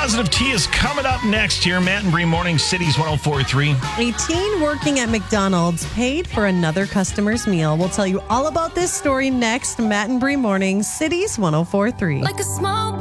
Positive Tea is coming up next here. Matt and Bree Morning, Cities 104.3. A teen working at McDonald's paid for another customer's meal. We'll tell you all about this story next. Matt and Bree Morning, Cities 104.3. Like a small